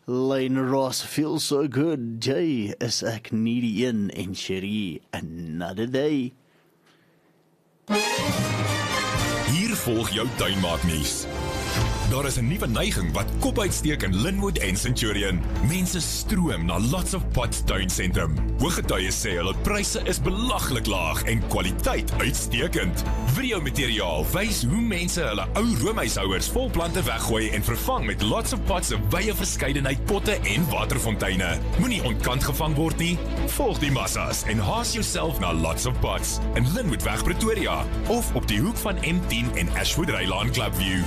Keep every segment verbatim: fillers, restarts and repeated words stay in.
Lane Ross feels so good. Jay is ek nie die een en Cherie another day. Hier volg jou tuinmaaknuus. Daar is 'n nuwe neiging wat kop uitsteek in Linwood en Centurion. Mense stroom na Lots of Pots tuinsentrum. Hooggetuies sê hulle pryse is belaglik laag en kwaliteit uitstekend. Videomateriaal wys hoe mense hulle ou roomhuishouers vol plante weggooi en vervang met Lots of Pots se wye verskeidenheid potte en waterfonteine. Moenie ontkant gevang word nie. Volg die massas en haas jouself na Lots of Pots in Linwoodweg Pretoria of op die hoek van M tien en Ashwood Rylaan Clubview.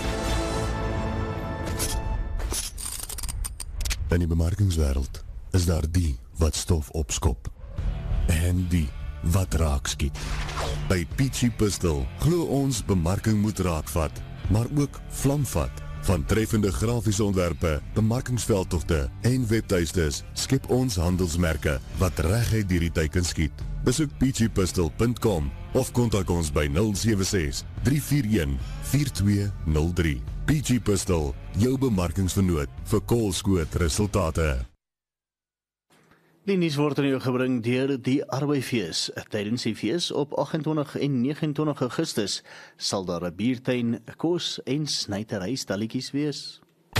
In die bemarkingswêreld is daar die wat stof opskop en die wat raak skiet. By Peachy Pistol glo ons bemarking moet raakvat, maar ook vlamvat. Van treffende grafiese ontwerpe, bemarkingsveldtogte en webtuistes skep ons handelsmerke wat reguit deur die teiken skiet. Besoek peachy pistol punt com of kontak ons by nul sewe ses, drie vier een, vier twee nul drie. Peachy Pistol, jou bemarkingsvernoot vir koolskoot resultate. Die nuus word aan jou gebring deur die Arbeidsfees. Tydens die fees op agt en twintig en nege en twintig Augustus sal daar 'n biertuin, kos en snytery stalletjies wees.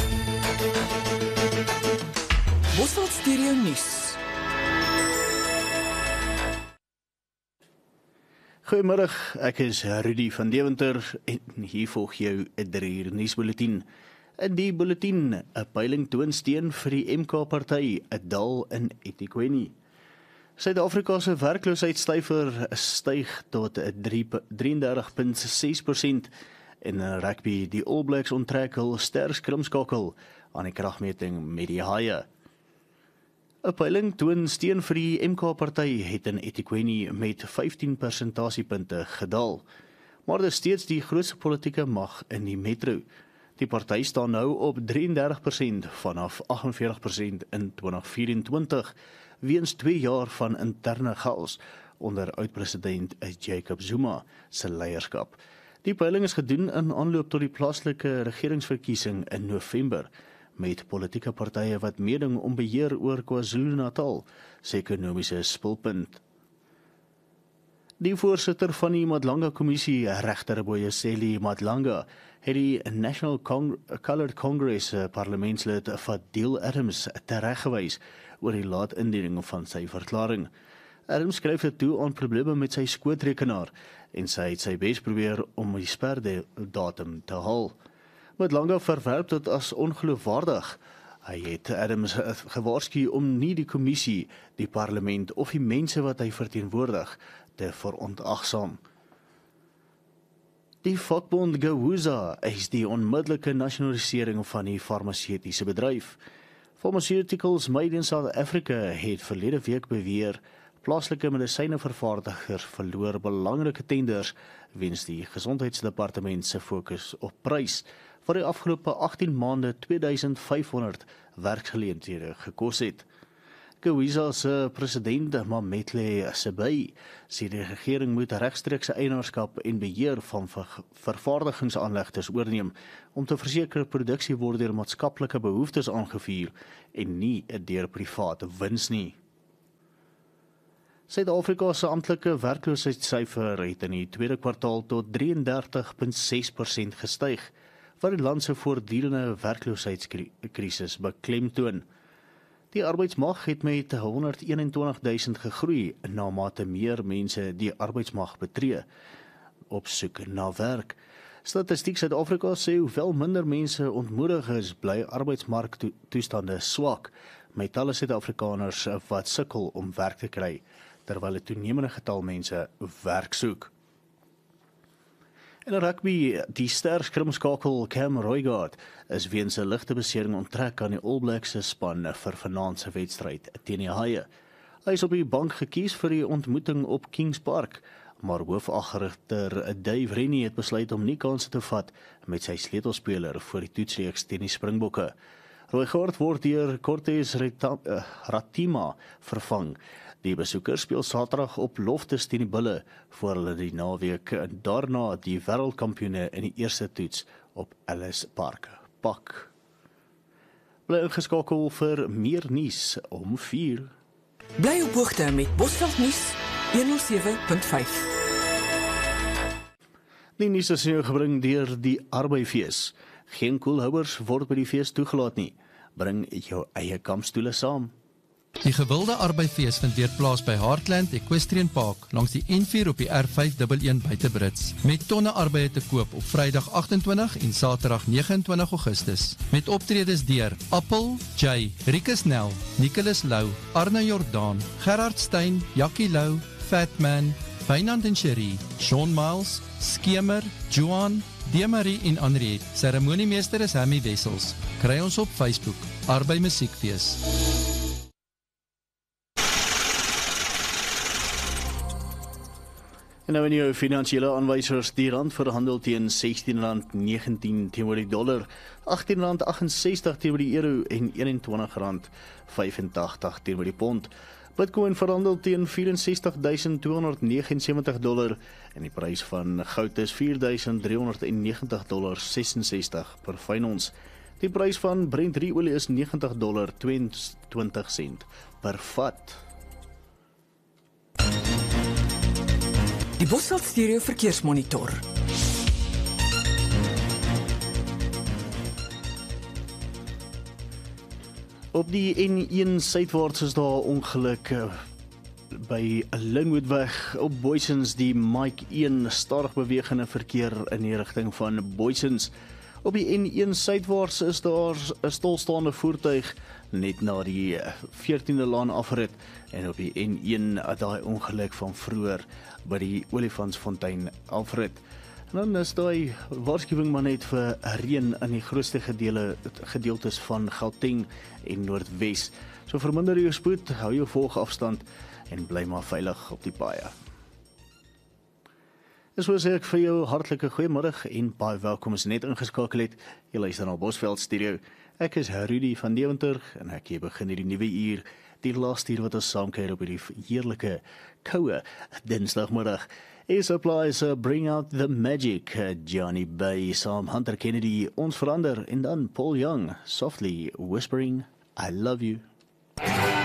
Bosveld Stereo Nuus. Goeiemiddag, ek is Rudy van Deventer en hier volg jou 'n drie uur nuusbulletin. In die bulletin, 'n peiling toon steun vir die M K-party, 'n dal in eThekwini. Suid-Afrika se werkloosheidssyfer styg tot drie en dertig komma ses persent en in rugby die All Blacks onttrek hul ster skrimskakel aan die kragmeting met die Haie. 'n Peiling toon steun vir die M K-party het in eThekwini met vyftien persentasiepunte gedaal, maar dit is steeds die grootste politieke mag in die metro. Die party staan nou op drie en dertig persent vanaf agt en veertig persent in twintig vyf en twintig, weens twee jaar van interne chaos onder oud-president Jacob Zuma se leierskap. Die peiling is gedoen in aanloop tot die plaaslike regeringsverkiesing in November, met politieke partye wat meeding om beheer oor KwaZulu-Natal se ekonomiese spulpunt. Die voorsitter van die Madlanga-kommissie, regter Boyeseli Madlanga, het die National Cong- Coloured Congress parlementslid Fadil Adams tereggewys oor die laat indiening van sy verklaring. Adams skryf dit toe aan probleme met sy skootrekenaar en sy het sy bes probeer om die sperdatum te haal. Madlanga verwerp dit as ongeloofwaardig. Hy het Adams gewaarsku om nie die kommissie, die parlement of die mense wat hy verteenwoordig te verontagsaam. Die vakbond Gawuza is die onmiddellike nasionalisering van die farmaseutiese bedryf. Pharmaceuticals Made in South Africa het verlede week beweer plaaslike medisynevervaardigers verloor belangrike tenders weens die gesondheidsdepartement se fokus op prys vir die afgelope agttien maande twee duisend vyf honderd werksgeleenthede gekos het. Gawuza se president Mametle Sebei sê die regering moet regstreekse eienaarskap en beheer van ver vervaardigingsaanlegtes oorneem om te verseker produksie word deur maatskaplike behoeftes aangevuur en nie deur private wins nie. Suid-Afrika se amptelike werkloosheidssyfer het in die tweede kwartaal tot drie en dertig komma ses persent gestyg, wat die land se voortdurende werkloosheidskrisis beklemtoon. Die arbeidsmag het met honderd een en twintig duisend gegroei, na mate meer mense die arbeidsmag betree op soek na werk. Statistiek Suid-Afrika sê hoewel minder mense ontmoedig is, bly arbeidsmarktoestande swak, met talle Suid-Afrikaners wat sukkel om werk te kry, terwyl 'n toenemende getal mense werk soek. In rugby, die ster skrimskakel Cam Roigard is weens 'n ligte besering onttrek aan die All Blacks se span vir vanaand se wedstryd teen die Haie. Hy is op die bank gekies vir die ontmoeting op Kings Park, maar hoofagter Dave Rennie het besluit om nie kanse te vat met sy sleutelspeler vir die toetsreeks teen die Springbokke. Roigard word deur Cortez Ratima vervang. Die besoekers speel Saterdag op Loftus teen die Bulle voor hulle die naweek en daarna die wêreldkampioene in die eerste toets op Ellis Park pak. Bly ingeskakel vir meer nuus om vier. Bly op hoogte met Bosveld Nuus honderd sewe punt vyf. Die nuus is jou gebring deur die Arbeidsfees. Geen koelhouers word by die fees toegelaat nie. Bring jou eie kampstoele saam. Die gewilde Arbeidsfees vind weer plaas by Heartland Equestrian Park langs die N vier op die R vyf een een buite Brits. Met tonne arbeide te koop op Vrydag agt-en-twintig en Saterdag nege en twintig Augustus. Met optredes deur Appel, Jay, Rikus Nel, Nicholas Lou, Arne Jordaan, Gerard Stein, Jackie Lou, Fatman, Wynand en Cherie, Sean Miles, Skemer, Johan, Demarie en Henriette. Ceremoniemeester is Hammy Wessels. Kry ons op Facebook, Arbei Musiekfees. En nou in jou finansiële aanwysers, die rand verhandel teen sestien rand negentien teenoor die dollar, agttien rand agt-en-sestig teenoor die euro en eenentwintig rand vyfentagtig teenoor die pond. Bitcoin verhandel teen vyf ses duisend twee honderd vyf nege sewe dollar en die prys van goud is vier duisend drie honderd negentig dollar ses en sestig per fyn ons. Die prys van Brent olie is negentig dollar twee en twintig sent per vat. Die Bosveld Stereo Verkeersmonitor. Op die N een suidwaarts is daar ongeluk by Linwoodweg op Boysens, die Mike een stadig bewegende verkeer in die rigting van Boysens. Op die N een suidwaarts is daar 'n stilstaande voertuig net na die veertiende laan afrit en op die N een daai ongeluk van vroeër by die Olifantsfontein afrit. En dan is daai waarskuwing maar net vir reën in die grootste gedele, gedeeltes van Gauteng en Noordwes. So verminder jou spoed, hou jou volgafstand en bly maar veilig op die paaie. En so sê ek vir jou hartlike goeiemiddag en baie welkom as jy net ingeskakel het. Jy luister na Bosveld Stereo. Ek is Rudy van Deventer en ek hier begin hierdie nuwe uur, die laaste uur wat ons saamkuier op hierdie heerlike koue Dinsdagmiddag. Ace Supply se Bring Out the Magic, Johnny Bay, Sam Hunter Kennedy, Ons Verander en dan Paul Young, Softly Whispering I Love You.